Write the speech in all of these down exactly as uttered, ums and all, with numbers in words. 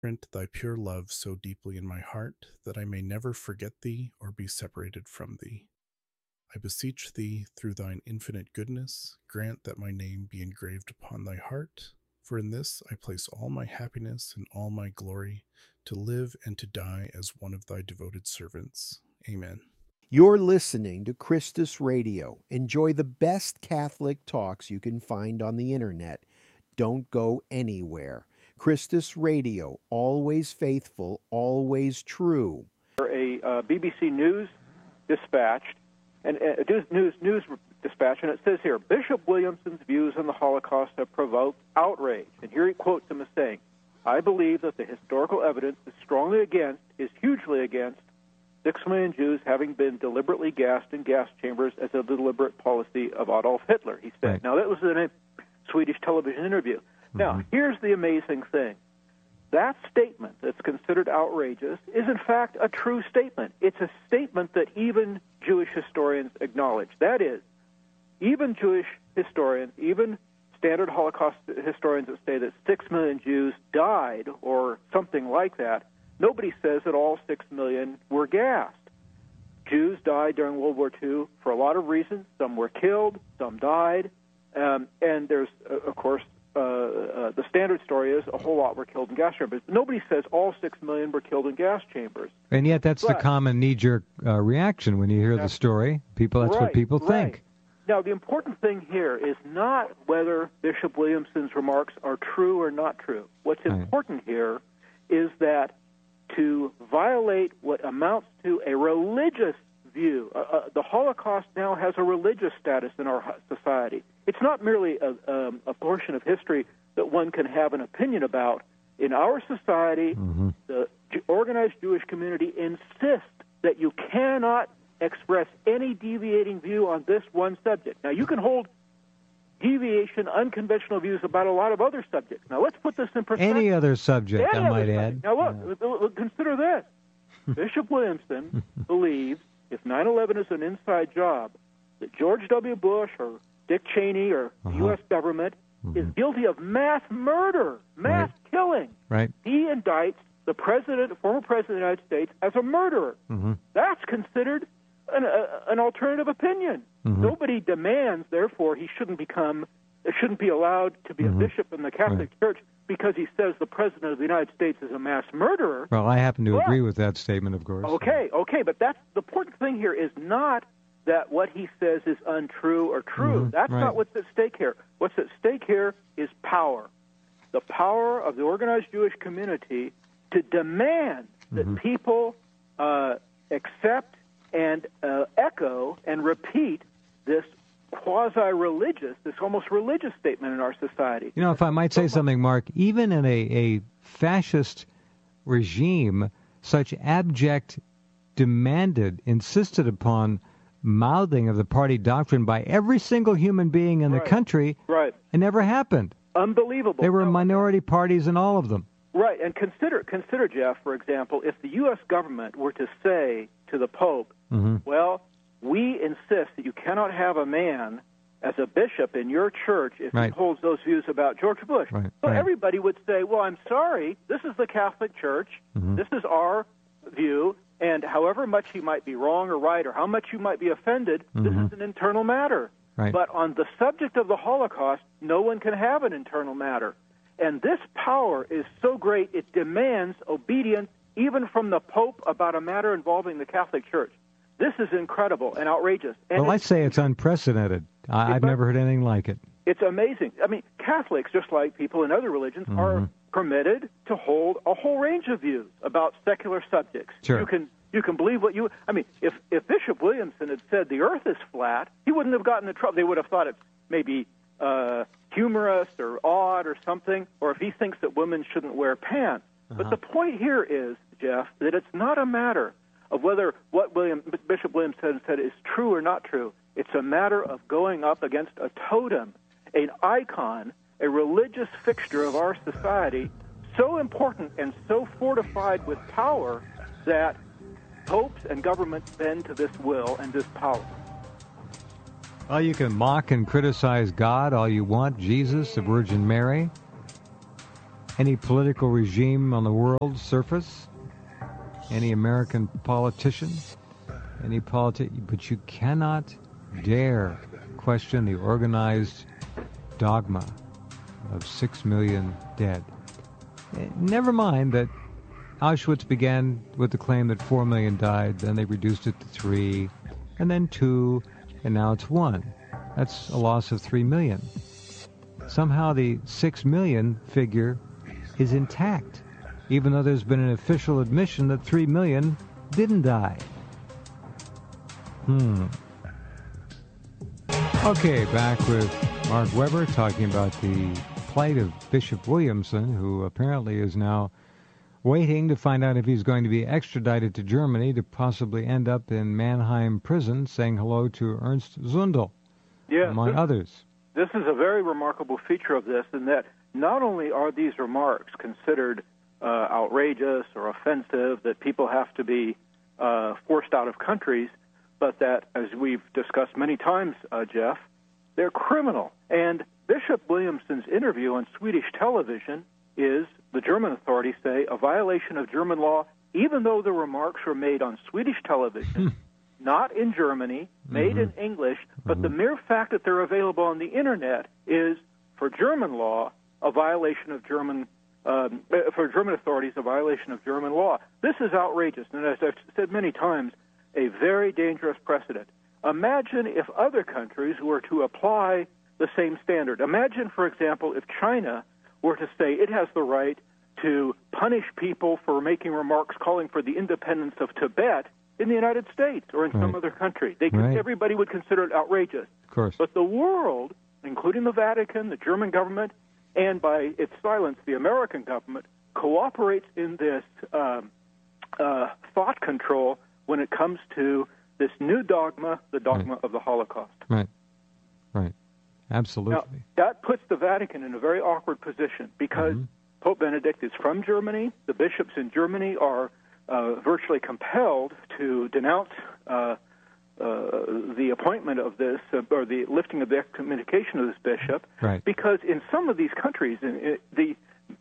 Print thy pure love so deeply in my heart that I may never forget thee or be separated from thee. I beseech thee, through thine infinite goodness, grant that my name be engraved upon thy heart, for in this I place all my happiness and all my glory, to live and to die as one of thy devoted servants. Amen. You're listening to Christus Radio. Enjoy the best Catholic talks you can find on the internet. Don't go anywhere. Christus Radio, always faithful, always true. A uh, B B C News dispatched, and uh, news news dispatch, and it says here, Bishop Williamson's views on the Holocaust have provoked outrage. And here he quotes him as saying, I believe that the historical evidence is strongly against, is hugely against, six million Jews having been deliberately gassed in gas chambers as a deliberate policy of Adolf Hitler, he said. Right. Now, that was in a Swedish television interview. Mm-hmm. Now, here's the amazing thing. That statement that's considered outrageous is, in fact, a true statement. It's a statement that even Jewish historians acknowledge. That is, even Jewish historians, even standard Holocaust historians that say that six million Jews died or something like that, nobody says that all six million were gassed. Jews died during World War Two for a lot of reasons. Some were killed, some died, um, and there's, uh, of course, uh, uh, the standard story is a whole lot were killed in gas chambers. Nobody says all six million were killed in gas chambers. And yet that's but, the common knee-jerk uh, reaction when you hear the story. People, that's right, what people right. think. Now, the important thing here is not whether Bishop Williamson's remarks are true or not true. What's right. important here is that to violate what amounts to a religious view. Uh, uh, the Holocaust now has a religious status in our society. It's not merely a, um, a portion of history that one can have an opinion about. In our society, mm-hmm. the organized Jewish community insists that you cannot express any deviating view on this one subject. Now, you can hold deviation, unconventional views about a lot of other subjects. Now, let's put this in perspective. Any other subject, Any I other might subject. add. Now, look, yeah. consider this. Bishop Williamson believes if nine eleven is an inside job, that George W. Bush or Dick Cheney or uh-huh. the U S government mm-hmm. is guilty of mass murder, mass right. killing. Right. He indicts the president, the former president of the United States, as a murderer. Mm-hmm. That's considered an, uh, an alternative opinion. Mm-hmm. Nobody demands, therefore, he shouldn't become, shouldn't be allowed to be mm-hmm. a bishop in the Catholic right. Church because he says the president of the United States is a mass murderer. Well, I happen to well, agree with that statement, of course. Okay, okay, but that's the important thing here is not that what he says is untrue or true. Mm-hmm. That's right. not what's at stake here. What's at stake here is power. The power of the organized Jewish community to demand that mm-hmm. people uh, accept and uh, echo and repeat this quasi-religious, this almost religious statement in our society. You know, if I might say something, Mark, even in a, a fascist regime, such abject, demanded, insisted upon mouthing of the party doctrine by every single human being in right. the country, right. it never happened. Unbelievable. There were no. minority parties in all of them. Right, and consider, consider, Jeff, for example, if the U S government were to say to the Pope, mm-hmm. well, we insist that you cannot have a man as a bishop in your church if right. he holds those views about George Bush. Right. So right. everybody would say, well, I'm sorry, this is the Catholic Church, mm-hmm. this is our view, and however much he might be wrong or right or how much you might be offended, mm-hmm. this is an internal matter. Right. But on the subject of the Holocaust, no one can have an internal matter. And this power is so great, it demands obedience even from the Pope about a matter involving the Catholic Church. This is incredible and outrageous. And well, I'd say it's unprecedented. I, I've never heard anything like it. It's amazing. I mean, Catholics, just like people in other religions, mm-hmm. are permitted to hold a whole range of views about secular subjects. Sure. You can you can believe what you... I mean, if, if Bishop Williamson had said the earth is flat, he wouldn't have gotten in trouble. They would have thought it's maybe uh, humorous or odd or something, or if he thinks that women shouldn't wear pants. Uh-huh. But the point here is, Jeff, that it's not a matter of whether what William, Bishop Williamson said is true or not true. It's a matter of going up against a totem, an icon, a religious fixture of our society, so important and so fortified with power that popes and governments bend to this will and this power. Well, you can mock and criticize God all you want, Jesus, the Virgin Mary. any political regime on the world surface, any American politician, any politi- but you cannot dare question the organized dogma of six million dead. Never mind that Auschwitz began with the claim that four million died, then they reduced it to three, and then two, and now it's one. That's a loss of three million. Somehow the six million figure is intact, even though there's been an official admission that three million didn't die. Hmm. Okay, back with Mark Weber talking about the plight of Bishop Williamson, who apparently is now waiting to find out if he's going to be extradited to Germany to possibly end up in Mannheim prison saying hello to Ernst Zundel, yeah, among this, others. This is a very remarkable feature of this, in that not only are these remarks considered uh, outrageous or offensive, that people have to be uh, forced out of countries, but that, as we've discussed many times, uh, Jeff, they're criminal. And Bishop Williamson's interview on Swedish television is, the German authorities say, a violation of German law, even though the remarks were made on Swedish television, not in Germany, made mm-hmm. in English, but mm-hmm. the mere fact that they're available on the Internet is, for German law, a violation of German, um, for German authorities, a violation of German law. This is outrageous, and as I've said many times, a very dangerous precedent. Imagine if other countries were to apply the same standard. Imagine, for example, if China were to say it has the right to punish people for making remarks calling for the independence of Tibet in the United States or in right. some other country. They could, right. Everybody would consider it outrageous. Of course. But the world, including the Vatican, the German government, and by its silence, the American government, cooperates in this um, uh, thought control when it comes to this new dogma, the dogma right. of the Holocaust. Right, right. Absolutely. Now, that puts the Vatican in a very awkward position because mm-hmm. Pope Benedict is from Germany. The bishops in Germany are uh, virtually compelled to denounce uh, uh, the appointment of this, uh, or the lifting of the excommunication of this bishop, right. because in some of these countries, in, in, the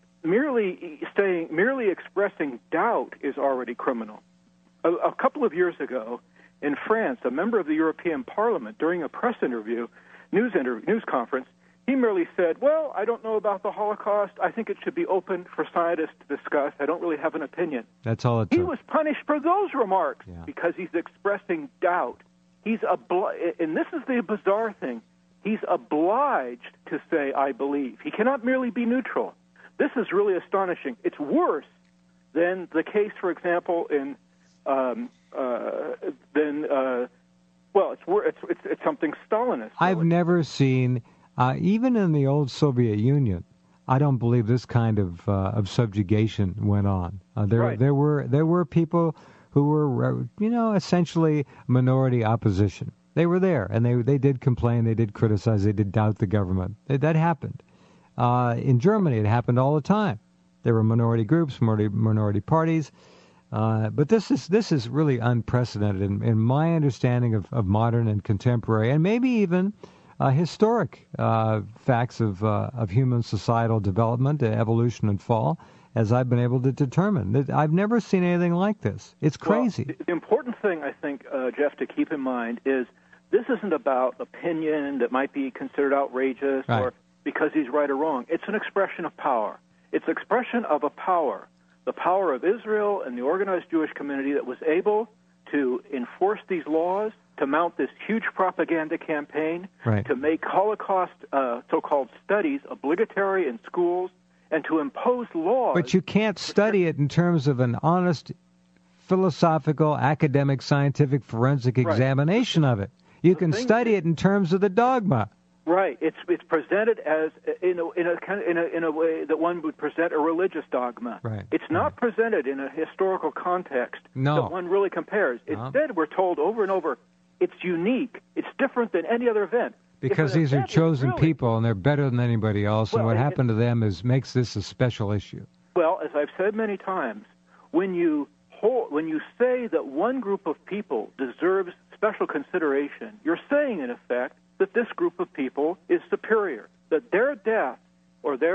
merely saying, merely expressing doubt is already criminal. A, a couple of years ago, in France, a member of the European Parliament, during a press interview, news inter- news conference, he merely said, well, I don't know about the Holocaust. I think it should be open for scientists to discuss. I don't really have an opinion. That's all it took. He was punished for those remarks yeah. because he's expressing doubt. He's obli- and this is the bizarre thing. He's obliged to say, I believe. He cannot merely be neutral. This is really astonishing. It's worse than the case, for example, in um, uh, than uh, well, it's, it's it's it's something Stalinist. I've really. never seen, uh, even in the old Soviet Union, I don't believe this kind of uh, of subjugation went on. Uh, there right. there were there were people who were, you know, essentially minority opposition. They were there, and they they did complain, they did criticize, they did doubt the government. That, that happened. Uh, in Germany, it happened all the time. There were minority groups, minority minority parties. Uh, but this is this is really unprecedented in, in my understanding of, of modern and contemporary, and maybe even uh, historic uh, facts of uh, of human societal development, evolution, and fall, as I've been able to determine. I've never seen anything like this. It's crazy. Well, the important thing, I think, uh, Jeff, to keep in mind is this isn't about opinion that might be considered outrageous right. or because he's right or wrong. It's an expression of power. It's an expression of a power. The power of Israel and the organized Jewish community that was able to enforce these laws, to mount this huge propaganda campaign, right. to make Holocaust uh, so-called studies obligatory in schools, and to impose laws. But you can't study it in terms of an honest, philosophical, academic, scientific, forensic right. examination of it. You the can study it in terms of the dogma. Right. It's it's presented as in a in a kind of, in a in a way that one would present a religious dogma. Right. It's not right. presented in a historical context no. that one really compares. No. Instead, we're told over and over, it's unique. It's different than any other event. Because these are chosen really, people and they're better than anybody else, well, and what and, happened to them is makes this a special issue. Well, as I've said many times, when you hold, when you say that one group of people deserves special consideration, you're saying in effect that this group of people is superior, that their death or their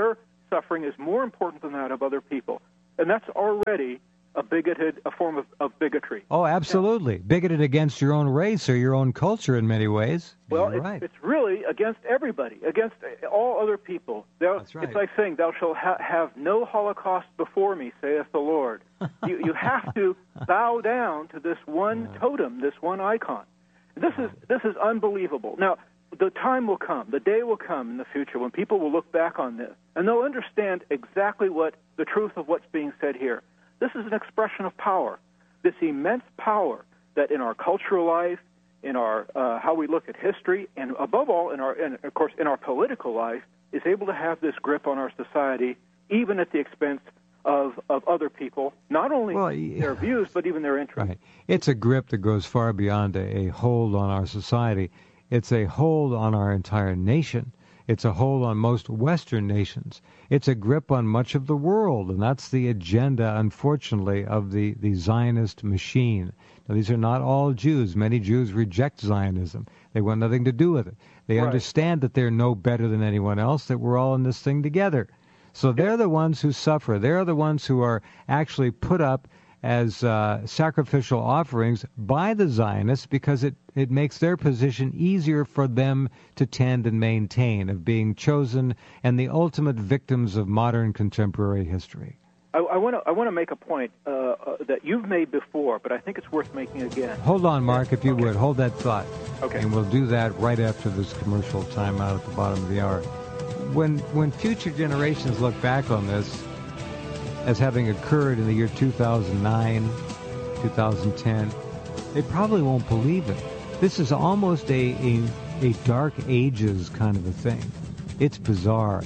suffering is more important than that of other people. And that's already a bigoted, a form of, of bigotry. Oh, absolutely. Yeah. Bigoted against your own race or your own culture in many ways. Well, You're it's, right. it's really against everybody, against all other people. Thou, That's right. It's like saying, thou shalt ha- have no Holocaust before me, saith the Lord. you, you have to bow down to this one yeah. totem, this one icon. This is this is unbelievable. Now, the time will come, the day will come in the future when people will look back on this, and they'll understand exactly what the truth of what's being said here. This is an expression of power, this immense power that in our cultural life, in our uh, how we look at history, and above all, in our, and of course, in our political life, is able to have this grip on our society, even at the expense of of other people, not only well, yeah. their views, but even their interests. Right. It's a grip that goes far beyond a, a hold on our society. It's a hold on our entire nation. It's a hold on most Western nations. It's a grip on much of the world, and that's the agenda, unfortunately, of the, the Zionist machine. Now, these are not all Jews. Many Jews reject Zionism. They want nothing to do with it. They right. understand that they're no better than anyone else, that we're all in this thing together. So they're the ones who suffer. They're the ones who are actually put up as uh, sacrificial offerings by the Zionists because it, it makes their position easier for them to tend and maintain, of being chosen and the ultimate victims of modern contemporary history. I want to I want to make a point uh, uh, that you've made before, but I think it's worth making again. Hold on, Mark, if you okay. would. Hold that thought. Okay. And we'll do that right after this commercial timeout at the bottom of the hour. When when future generations look back on this as having occurred in the year two thousand nine, two thousand ten, they probably won't believe it. This is almost a, a, a dark ages kind of a thing. It's bizarre.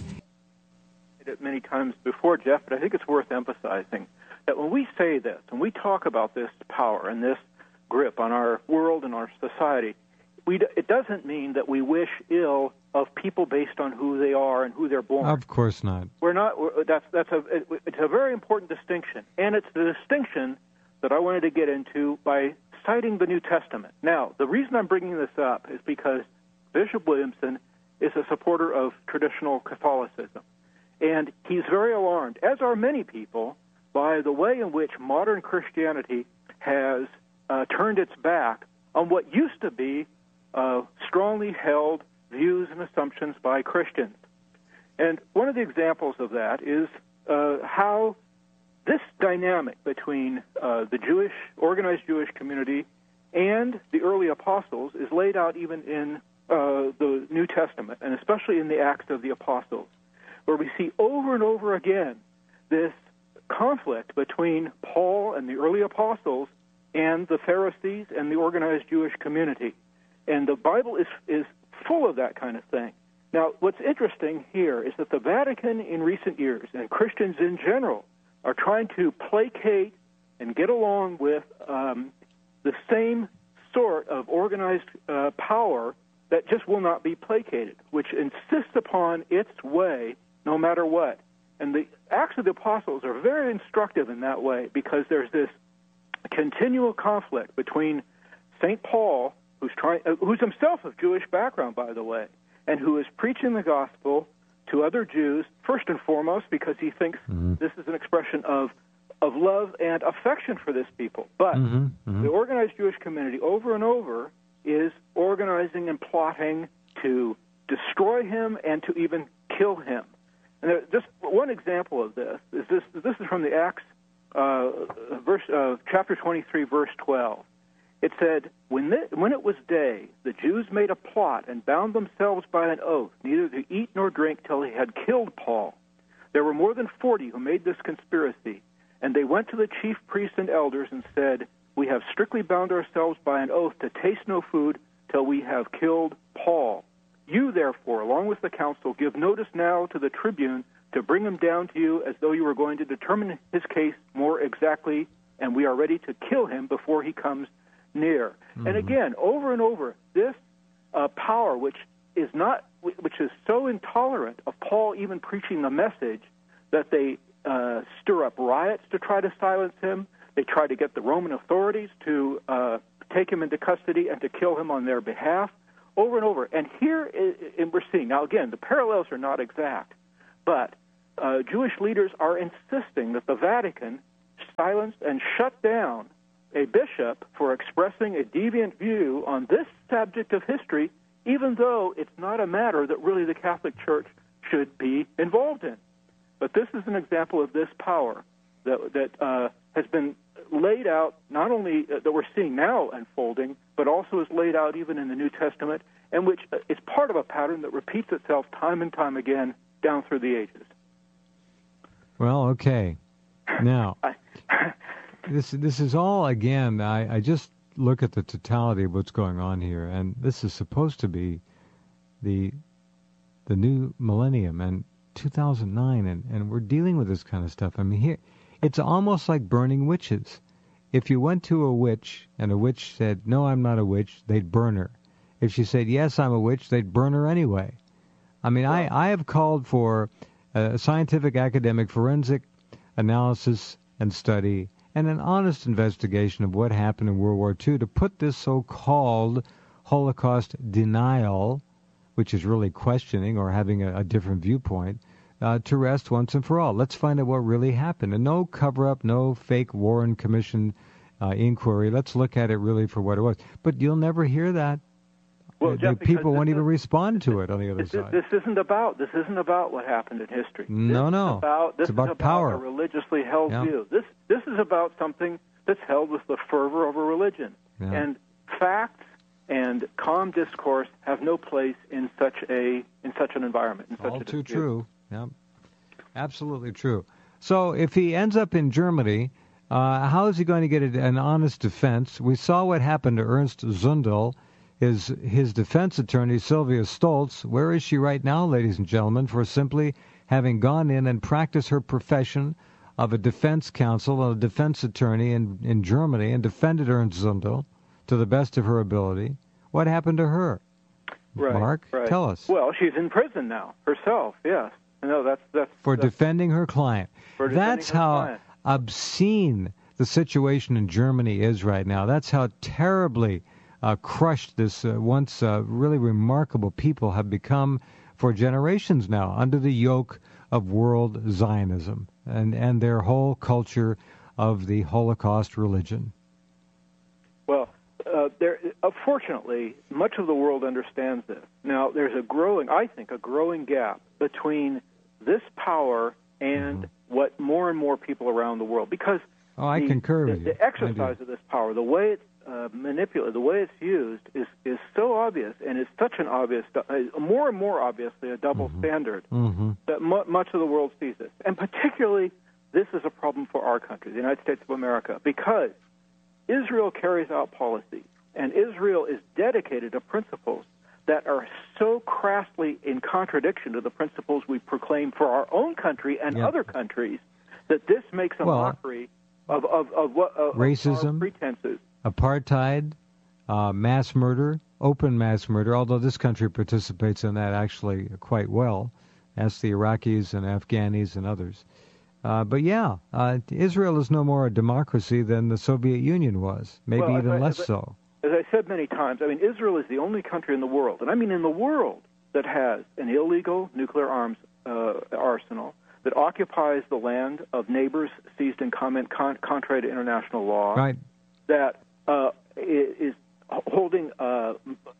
It many times before, Jeff, but I think it's worth emphasizing that when we say this, when we talk about this power and this grip on our world and our society, we, it doesn't mean that we wish ill of people based on who they are and who they're born. Of course not. We're not. We're, that's that's a it's a very important distinction, and it's the distinction that I wanted to get into by citing the New Testament. Now, the reason I'm bringing this up is because Bishop Williamson is a supporter of traditional Catholicism, and he's very alarmed, as are many people, by the way in which modern Christianity has uh, turned its back on what used to be uh, strongly held views and assumptions by Christians. And one of the examples of that is uh, how this dynamic between uh, the Jewish, organized Jewish community and the early apostles is laid out even in uh, the New Testament, and especially in the Acts of the Apostles, where we see over and over again this conflict between Paul and the early apostles and the Pharisees and the organized Jewish community. And the Bible is is full of that kind of thing. Now, what's interesting here is that the Vatican in recent years, and Christians in general, are trying to placate and get along with um, the same sort of organized uh, power that just will not be placated, which insists upon its way no matter what. And the Acts of the Apostles are very instructive in that way, because there's this continual conflict between Saint Paul, who's trying, uh, who's himself of Jewish background, by the way, and who is preaching the gospel to other Jews, first and foremost, because he thinks mm-hmm. this is an expression of of love and affection for this people. But mm-hmm. Mm-hmm. the organized Jewish community over and over is organizing and plotting to destroy him and to even kill him. And there, just one example of this is this. This is from the Acts, uh, verse, uh, chapter twenty-three, verse twelve. It said, when, the, when it was day, the Jews made a plot and bound themselves by an oath, neither to eat nor drink till they had killed Paul. There were more than forty who made this conspiracy, and they went to the chief priests and elders and said, we have strictly bound ourselves by an oath to taste no food till we have killed Paul. You, therefore, along with the council, give notice now to the tribune to bring him down to you as though you were going to determine his case more exactly, and we are ready to kill him before he comes near. Mm-hmm. And again, over and over, this uh, power, which is not, which is so intolerant of Paul even preaching the message, that they uh, stir up riots to try to silence him. They try to get the Roman authorities to uh, take him into custody and to kill him on their behalf, over and over. And here is, and we're seeing, now again, the parallels are not exact, but uh, Jewish leaders are insisting that the Vatican silence and shut down a bishop for expressing a deviant view on this subject of history, even though it's not a matter that really the Catholic Church should be involved in. But this is an example of this power that, that uh, has been laid out, not only uh, that we're seeing now unfolding, but also is laid out even in the New Testament, and which uh, is part of a pattern that repeats itself time and time again down through the ages. Well, okay. Now, this this is all, again, I, I just look at the totality of what's going on here, and this is supposed to be the the new millennium and two thousand nine, and, and we're dealing with this kind of stuff. I mean, here, it's almost like burning witches. If you went to a witch and a witch said, no, I'm not a witch, they'd burn her. If she said, yes, I'm a witch, they'd burn her anyway. I mean, I, I have called for a scientific, academic, forensic analysis and study and an honest investigation of what happened in World War Two to put this so-called Holocaust denial, which is really questioning or having a, a different viewpoint, uh, to rest once and for all. Let's find out what really happened. And no cover-up, no fake Warren Commission uh, inquiry. Let's look at it really for what it was. But you'll never hear that. Well, the, Jeff, the people won't is, even respond to it on the other this, side. This isn't about this isn't about what happened in history. No, this no. Is about, this it's about is about power. a religiously held Yeah. view. This this is about something that's held with the fervor of a religion. Yeah. And facts and calm discourse have no place in such a in such an environment. In such All a too dispute. true. Yeah, absolutely true. So if he ends up in Germany, uh, how is he going to get an honest defense? We saw what happened to Ernst Zundel. His, his defense attorney, Sylvia Stoltz, where is she right now, ladies and gentlemen, for simply having gone in and practiced her profession of a defense counsel, a defense attorney in, in Germany, and defended Ernst Zundel to the best of her ability? What happened to her? Right, Mark, right. tell us. Well, she's in prison now herself. Yes. No, that's that's For that's, defending her client. for defending That's her how client. obscene the situation in Germany is right now. That's how terribly uh, crushed this uh, once uh, really remarkable people have become for generations now under the yoke of world Zionism and, and their whole culture of the Holocaust religion. Well, uh, there, uh, fortunately, much of the world understands this. Now, there's a growing, I think, a growing gap between this power and mm-hmm. what more and more people around the world, because oh, I the, concur the, with you. the exercise of this power, the way it's uh, manipulated, the way it's used, is is so obvious, and it's such an obvious, uh, more and more obviously a double mm-hmm. standard mm-hmm. that mu- much of the world sees this, and particularly this is a problem for our country, the United States of America, because Israel carries out policy, and Israel is dedicated to principles that are so crassly in contradiction to the principles we proclaim for our own country and yep. other countries that this makes a well, mockery of of of what of, racism, of our pretenses, apartheid, uh, mass murder, open mass murder. Although this country participates in that actually quite well, as the Iraqis and Afghanis and others. Uh, but yeah, uh, Israel is no more a democracy than the Soviet Union was, maybe well, even I, less I, so. As I said many times, I mean, Israel is the only country in the world, and I mean in the world, that has an illegal nuclear arms uh, arsenal that occupies the land of neighbors seized in comment con- contrary to international law, right. that uh, is holding uh,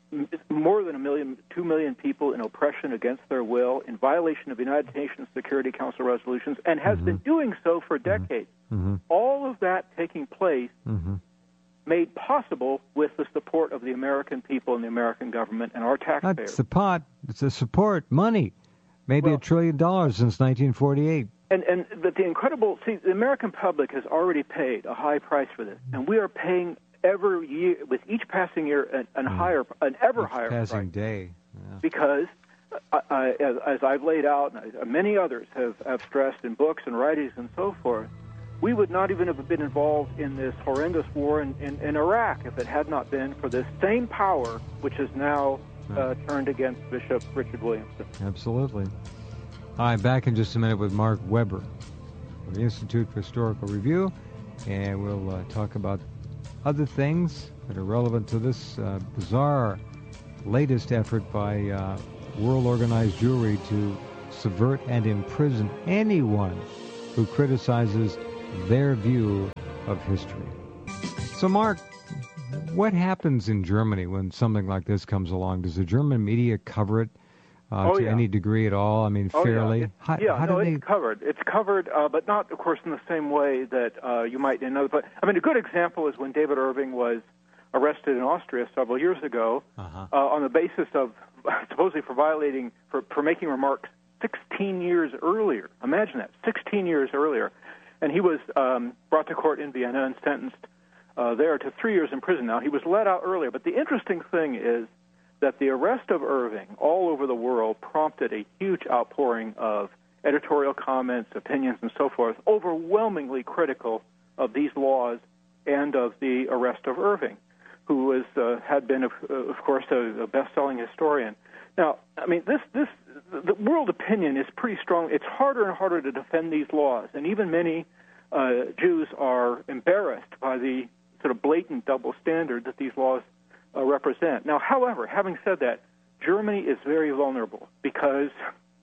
more than a million, two million people in oppression against their will, in violation of United Nations Security Council resolutions, and has mm-hmm. been doing so for decades. Mm-hmm. All of that taking place mm-hmm. made possible with the support of the American people and the American government and our taxpayers. That's the pot. It's the support, money. Maybe well, a trillion dollars since nineteen forty-eight. And and the, the incredible, see, the American public has already paid a high price for this, and we are paying every year, with each passing year, an, an mm. higher, an ever each higher passing price. day. Yeah. Because, uh, I, as, as I've laid out, and I, many others have, have stressed in books and writings and so forth, we would not even have been involved in this horrendous war in, in, in Iraq if it had not been for this same power, which is now uh, turned against Bishop Richard Williamson. Absolutely. All right, back in just a minute with Mark Weber from the Institute for Historical Review, and we'll uh, talk about other things that are relevant to this uh, bizarre latest effort by uh, World Organized Jewry to subvert and imprison anyone who criticizes their view of history. So, Mark, what happens in Germany when something like this comes along? Does the German media cover it uh, oh, to yeah. any degree at all? I mean, oh, fairly? Yeah, it, how, yeah how no, do they... it's covered. It's covered, uh, but not, of course, in the same way that uh, you might know. But I mean, a good example is when David Irving was arrested in Austria several years ago uh-huh. uh, on the basis of supposedly for violating, for, for making remarks sixteen years earlier. Imagine that, sixteen years earlier. And he was um, brought to court in Vienna and sentenced uh, there to three years in prison. Now, he was let out earlier, but the interesting thing is that the arrest of Irving all over the world prompted a huge outpouring of editorial comments, opinions, and so forth, overwhelmingly critical of these laws and of the arrest of Irving, who was uh, had been, of, uh, of course, a, a best-selling historian. Now, I mean, this this the world opinion is pretty strong. It's harder and harder to defend these laws, and even many uh, Jews are embarrassed by the sort of blatant double standard that these laws uh, represent. Now, however, having said that, Germany is very vulnerable because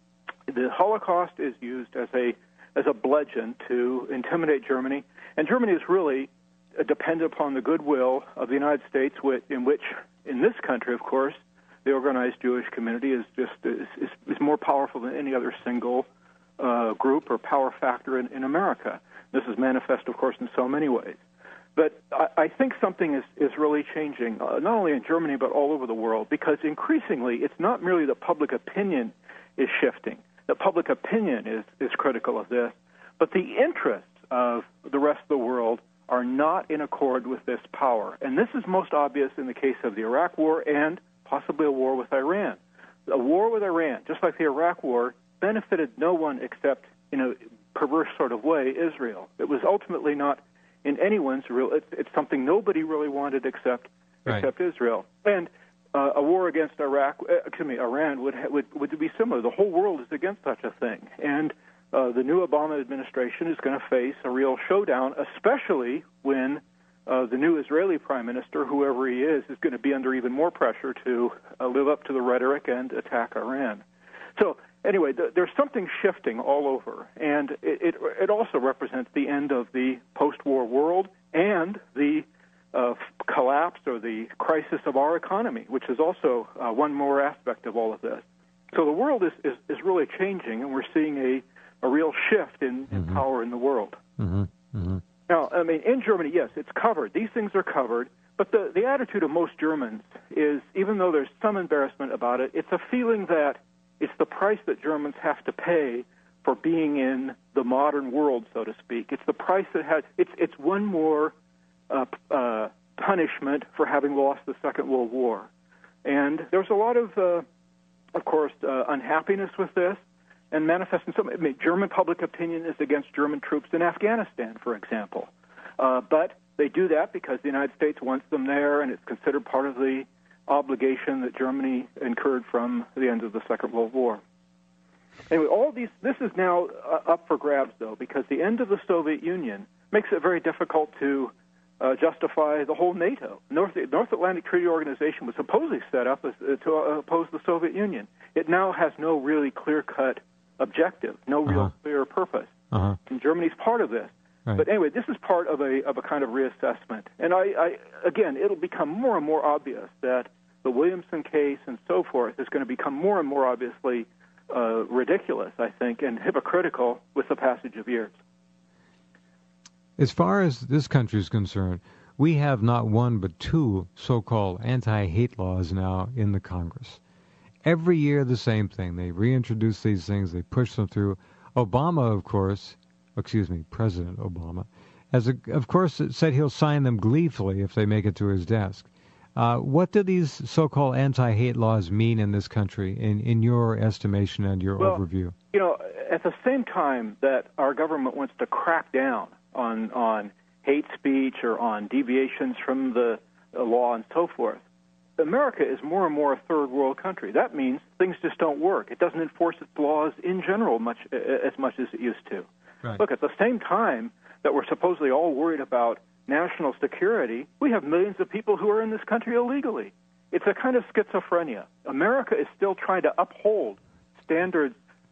the Holocaust is used as a as a bludgeon to intimidate Germany, and Germany is really uh, dependent upon the goodwill of the United States, with, in which, in this country, of course, the organized Jewish community is just is, is, is more powerful than any other single uh, group or power factor in, in America. This is manifest, of course, in so many ways. But I, I think something is, is really changing, uh, not only in Germany but all over the world, because increasingly it's not merely that public opinion is shifting. That public opinion is, is critical of this, but the interests of the rest of the world are not in accord with this power. And this is most obvious in the case of the Iraq War and possibly a war with Iran. A war with Iran, just like the Iraq War, benefited no one except, in a perverse sort of way, Israel. It was ultimately not in anyone's real. It's, it's something nobody really wanted except right. except Israel. And uh, a war against Iraq, uh, excuse me, Iran would ha- would would be similar. The whole world is against such a thing, and uh, the new Obama administration is going to face a real showdown, especially when Uh, the new Israeli prime minister, whoever he is, is going to be under even more pressure to uh, live up to the rhetoric and attack Iran. So anyway, th- there's something shifting all over, and it, it, it also represents the end of the post-war world and the uh, collapse or the crisis of our economy, which is also uh, one more aspect of all of this. So the world is, is, is really changing, and we're seeing a, a real shift in, in mm-hmm. power in the world. Mm-hmm. Mm-hmm. Now, I mean, in Germany, yes, it's covered. These things are covered. But the, the attitude of most Germans is, even though there's some embarrassment about it, it's a feeling that it's the price that Germans have to pay for being in the modern world, so to speak. It's the price that has, it's, it's one more uh, uh, punishment for having lost the Second World War. And there's a lot of, uh, of course, uh, unhappiness with this. And manifest in some. I mean, German public opinion is against German troops in Afghanistan, for example. Uh, but they do that because the United States wants them there, and it's considered part of the obligation that Germany incurred from the end of the Second World War. Anyway, all these. This is now uh, up for grabs, though, because the end of the Soviet Union makes it very difficult to uh, justify the whole NATO. North, North Atlantic Treaty Organization was supposedly set up as, uh, to uh, oppose the Soviet Union. It now has no really clear-cut objective, no real uh-huh. clear purpose. Uh-huh. And Germany's part of this. Right. But anyway, this is part of a of a kind of reassessment. And I, I again, it'll become more and more obvious that the Williamson case and so forth is going to become more and more obviously uh, ridiculous, I think, and hypocritical with the passage of years. As far as this country is concerned, we have not one but two so-called anti-hate laws now in the Congress. Every year, the same thing. They reintroduce these things. They push them through. Obama, of course, excuse me, President Obama, has, a, of course, said he'll sign them gleefully if they make it to his desk. Uh, what do these so-called anti-hate laws mean in this country, in, in your estimation and your well, overview? You know, at the same time that our government wants to crack down on, on hate speech or on deviations from the, the law and so forth, America is more and more a third world country. That means things just don't work. It doesn't enforce its laws in general much as much as it used to. Right. Look, at the same time that we're supposedly all worried about national security, we have millions of people who are in this country illegally. It's a kind of schizophrenia. America is still trying to uphold standards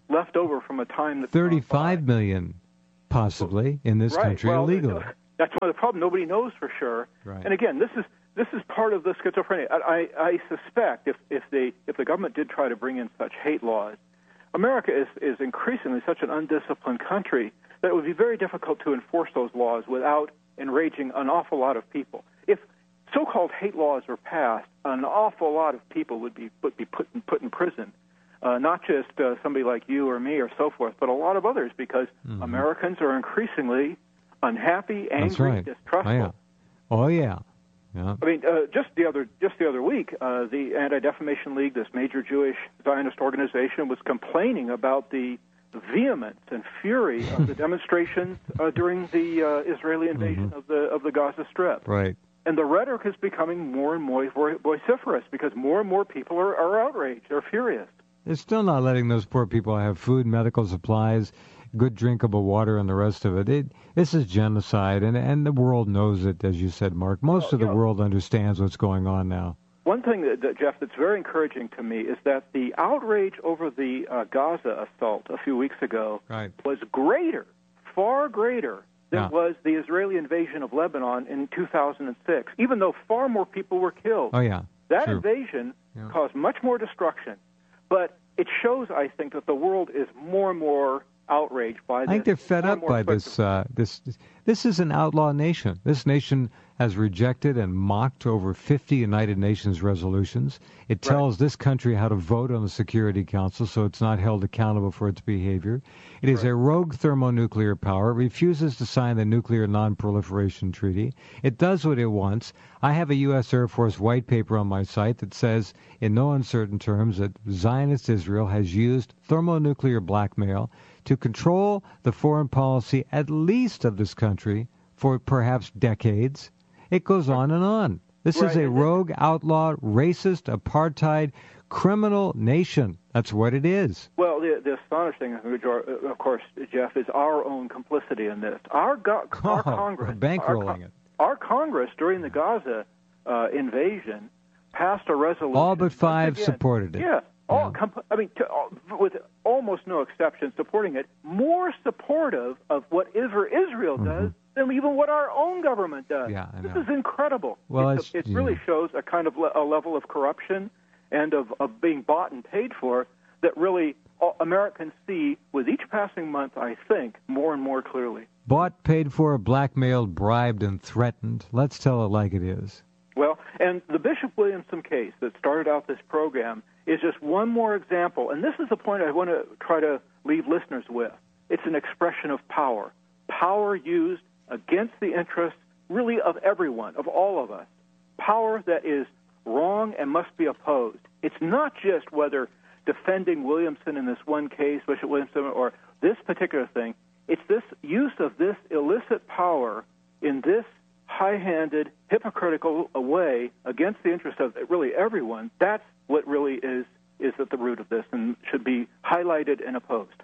left over from a time that's thirty-five million, possibly, in this right. country well, illegally. That's one of the problems. Nobody knows for sure. Right. And again, this is this is part of the schizophrenia. I, I suspect if if they if the government did try to bring in such hate laws, America is is increasingly such an undisciplined country that it would be very difficult to enforce those laws without enraging an awful lot of people. If so-called hate laws were passed, an awful lot of people would be would be put in, put in prison. Uh, not just uh, somebody like you or me or so forth, but a lot of others, because mm-hmm. Americans are increasingly unhappy, angry, right. distrustful. Oh yeah. Oh yeah. Yeah. I mean, uh, just the other just the other week, uh, the Anti-Defamation League, this major Jewish Zionist organization, was complaining about the vehemence and fury of the demonstrations uh, during the uh, Israeli invasion mm-hmm. of the of the Gaza Strip. Right. And the rhetoric is becoming more and more vociferous because more and more people are, are outraged, they're furious. They're still not letting those poor people have food, medical supplies, good drinkable water, and the rest of it. it this is genocide, and and the world knows it, as you said, Mark. Most well, of the know, world understands what's going on now. One thing, that, that, Jeff, that's very encouraging to me is that the outrage over the uh, Gaza assault a few weeks ago right. was greater, far greater, than yeah. was the Israeli invasion of Lebanon in two thousand six, even though far more people were killed. Oh, yeah. That True. invasion yeah. caused much more destruction. But it shows, I think, that the world is more and more outraged by this. I think they're fed more up more by this, uh, this. This is an outlaw nation. This nation has rejected and mocked over fifty United Nations resolutions. It tells right. this country how to vote on the Security Council, so it's not held accountable for its behavior. It is right. a rogue thermonuclear power. It refuses to sign the Nuclear Non-Proliferation Treaty. It does what it wants. I have a U S Air Force white paper on my site that says, in no uncertain terms, that Zionist Israel has used thermonuclear blackmail to control the foreign policy, at least of this country, for perhaps decades. It goes on and on. This right. is a rogue, outlaw, racist, apartheid, criminal nation. That's what it is. Well, the, the astonishing thing, of course, Jeff, is our own complicity in this. Our, go- our oh, Congress, we're bankrolling our, it. Our Congress during the Gaza uh, invasion passed a resolution. All but five again, supported it. Yeah. All, yeah. comp- I mean, to, all, with almost no exception, supporting it, more supportive of what Israel does mm-hmm. than even what our own government does. Yeah, I this know. is incredible. Well, it's a, it really yeah. shows a kind of le- a level of corruption and of, of being bought and paid for that really all Americans see with each passing month, I think, more and more clearly. Bought, paid for, blackmailed, bribed, and threatened. Let's tell it like it is. Well, and the Bishop Williamson case that started out this program is just one more example, and this is the point I want to try to leave listeners with. It's an expression of power, power used against the interests, really, of everyone, of all of us, power that is wrong and must be opposed. It's not just whether defending Williamson in this one case, Bishop Williamson, or this particular thing. It's this use of this illicit power in this high-handed, hypocritical way against the interest of really everyone. That's what really is is at the root of this and should be highlighted and opposed.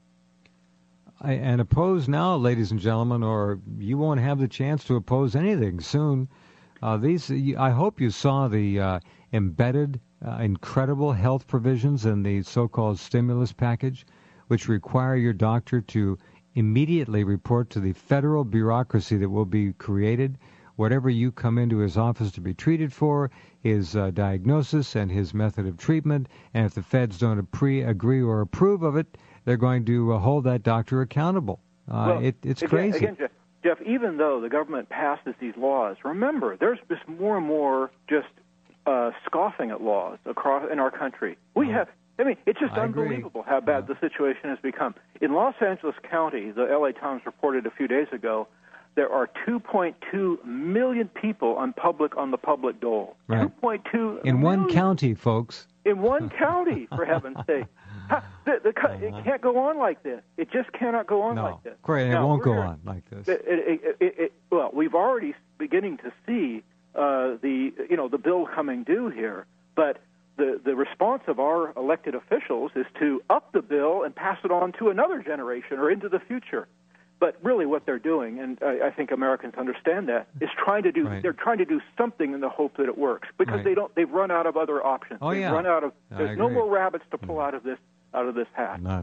I, and oppose now, ladies and gentlemen, or you won't have the chance to oppose anything soon. Uh, these, I hope you saw the uh, embedded, uh, incredible health provisions in the so-called stimulus package, which require your doctor to immediately report to the federal bureaucracy that will be created whatever you come into his office to be treated for, his uh, diagnosis and his method of treatment, and if the feds don't pre- agree or approve of it, they're going to uh, hold that doctor accountable. Uh, well, it, it's again, crazy. Again, Jeff, Jeff, even though the government passes these laws, remember, there's just more and more just uh, scoffing at laws across in our country. We oh. have... I mean, it's just I unbelievable agree. how bad yeah. the situation has become. In Los Angeles County, the L A Times reported a few days ago, there are two point two million people on public on the public dole. Right. two point two In million. one county, folks. In one county, for heaven's sake. How, the, the, uh-huh. It can't go on like this. It just cannot go on no. like this. Correct. It won't go on like this. It, it, it, it, well, we've already beginning to see uh, the you know the bill coming due here, but The, the response of our elected officials is to up the bill and pass it on to another generation or into the future. But really what they're doing, and I, I think Americans understand that, is trying to do, right. they're trying to do something in the hope that it works because right. they don't, they've run out of other options. Oh, they've yeah. run out of, I there's no agree. more rabbits to pull out of this, out of this hat. None.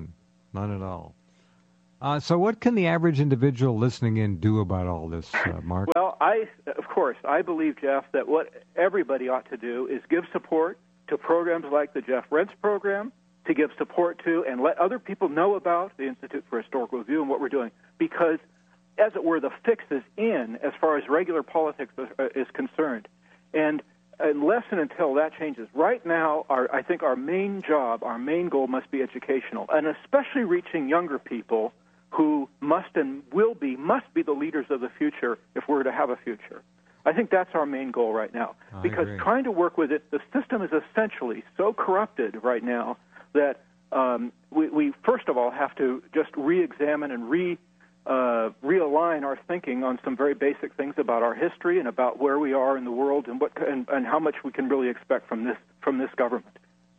None at all. Uh, so what can the average individual listening in do about all this, uh, Mark? Well, I, of course, I believe, Jeff, that what everybody ought to do is give support to programs like the Jeff Rense program, to give support to and let other people know about the Institute for Historical Review and what we're doing, because, as it were, the fix is in as far as regular politics is concerned. And unless and until that changes, right now, our, I think our main job, our main goal must be educational, and especially reaching younger people who must and will be, must be the leaders of the future if we're to have a future. I think that's our main goal right now. I because agree. Trying to work with it, the system is essentially so corrupted right now that um, we, we, first of all, have to just re-examine and re, uh, realign our thinking on some very basic things about our history and about where we are in the world and, what, and, and how much we can really expect from this, from this government.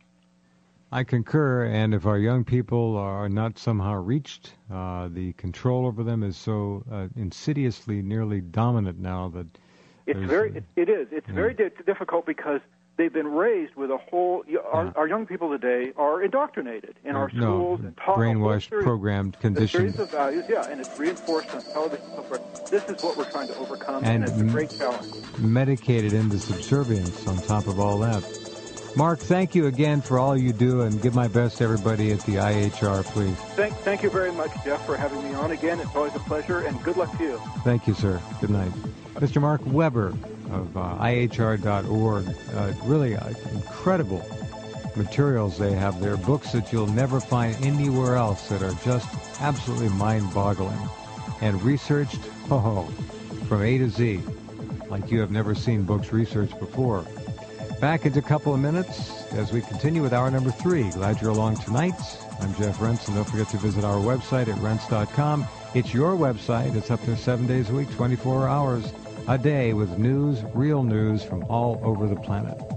I concur, and if our young people are not somehow reached, uh, the control over them is so uh, insidiously nearly dominant now that it's very it, it is it's yeah. very di- difficult because they've been raised with a whole. Our, yeah. our young people today are indoctrinated in our schools no, and taught brainwashed, series, programmed, conditioned. A series of values, yeah, and it's reinforced on television and so forth. This is what we're trying to overcome, and, and it's a great challenge. Medicated into subservience on top of all that. Mark, thank you again for all you do, and give my best to everybody at the I H R, please. Thank, thank you very much, Jeff, for having me on again. It's always a pleasure, and good luck to you. Thank you, sir. Good night. Mister Mark Weber of uh, I H R dot org. Uh, really uh, incredible materials they have there, books that you'll never find anywhere else that are just absolutely mind-boggling, and researched, oh, from A to Z, like you have never seen books researched before. Back in a couple of minutes as we continue with hour number three. Glad you're along tonight. I'm Jeff Rense, and don't forget to visit our website at rense dot com. It's your website. It's up there seven days a week, twenty-four hours a day with news, real news from all over the planet.